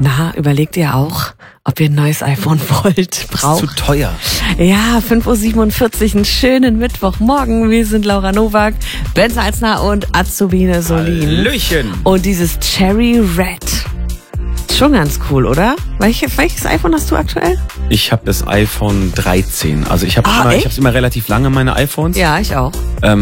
Na, überlegt ihr auch, ob ihr ein neues iPhone braucht? Zu teuer. Ja, 5.47 Uhr, einen schönen Mittwochmorgen. Wir sind Laura Nowak, Ben Salzner und Azubine Solin. Hallöchen. Und dieses Cherry Red. Schon ganz cool, oder? Welches iPhone hast du aktuell? Ich habe das iPhone 13. Also ich habe es immer relativ lange, meine iPhones. Ja, ich auch.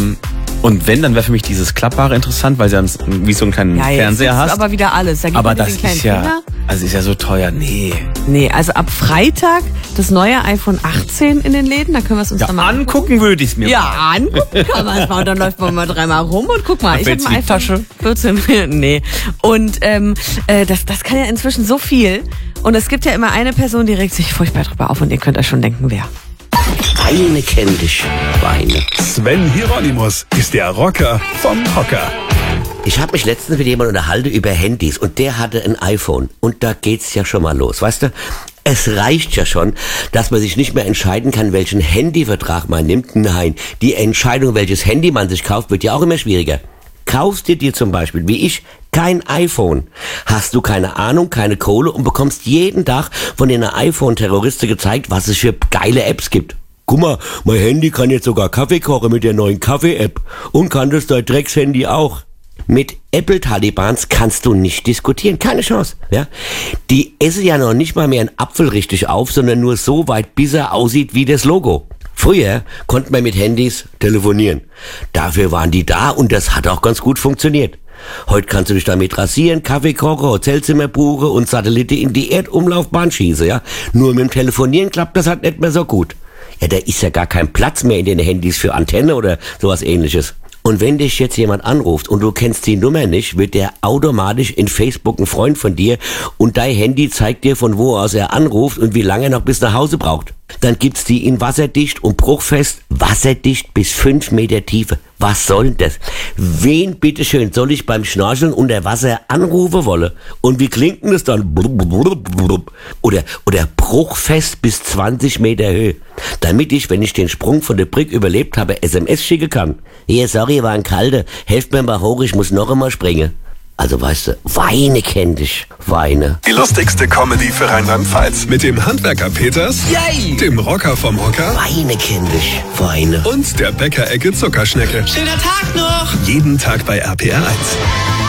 Und wenn, dann wäre für mich dieses Klappbare interessant, weil sie dann wie so einen kleinen Fernseher hast. Aber wieder alles. Da gibt Aber man das diesen kleinen ist ja, Finger. also ist ja so teuer. Nee. Nee, also ab Freitag das neue iPhone 18 in den Läden. Da können wir es uns Ja, dann mal angucken würde ich es mir. Ja, angucken kann man es mal. Und dann läuft man mal dreimal rum und guck mal. Ich habe ein iPhone 14. Nee. Und das kann ja inzwischen so viel. Und es gibt ja immer eine Person, die regt sich furchtbar drüber auf. Und ihr könnt euch schon denken, wer. Weine kenn dich, Weine. Sven Hieronymus ist der Rocker vom Hocker. Ich habe mich letztens mit jemandem unterhalten über Handys und der hatte ein iPhone. Und da geht's ja schon mal los, weißt du? Es reicht ja schon, dass man sich nicht mehr entscheiden kann, welchen Handyvertrag man nimmt. Nein, die Entscheidung, welches Handy man sich kauft, wird ja auch immer schwieriger. Kaufst du dir zum Beispiel, wie ich, kein iPhone, hast du keine Ahnung, keine Kohle und bekommst jeden Tag von den iPhone-Terroristen gezeigt, was es für geile Apps gibt. Guck mal, mein Handy kann jetzt sogar Kaffee kochen mit der neuen Kaffee-App und kann das dein Dreckshandy auch. Mit Apple-Talibans kannst du nicht diskutieren, keine Chance. Ja? Die essen ja noch nicht mal mehr einen Apfel richtig auf, sondern nur so weit, bis er aussieht wie das Logo. Früher konnte man mit Handys telefonieren. Dafür waren die da und das hat auch ganz gut funktioniert. Heute kannst du dich damit rasieren, Kaffee kochen, Hotelzimmer buchen und Satellite in die Erdumlaufbahn schießen. Ja? Nur mit dem Telefonieren klappt das halt nicht mehr so gut. Ja, da ist ja gar kein Platz mehr in den Handys für Antenne oder sowas ähnliches. Und wenn dich jetzt jemand anruft und du kennst die Nummer nicht, wird der automatisch in Facebook ein Freund von dir und dein Handy zeigt dir, von wo aus er anruft und wie lange er noch bis nach Hause braucht. Dann gibt's die in wasserdicht und bruchfest, wasserdicht bis 5 Meter Tiefe. Was soll denn das? Wen bitteschön soll ich beim Schnorcheln unter Wasser anrufen wollen? Und wie klingt denn das dann? Oder bruchfest bis 20 Meter Höhe. Damit ich, wenn ich den Sprung von der Brücke überlebt habe, SMS schicken kann. Hier, sorry, war ein Kalter. Helft mir mal hoch, ich muss noch einmal springen. Also weißt du, Weine kenn dich, Weine. Die lustigste Comedy für Rheinland-Pfalz mit dem Handwerker Peters, Yay! dem Rocker vom Hocker Weine kenn dich, Weine. und der Bäckerecke Zuckerschnecke. Schöner Tag noch! Jeden Tag bei RPR 1.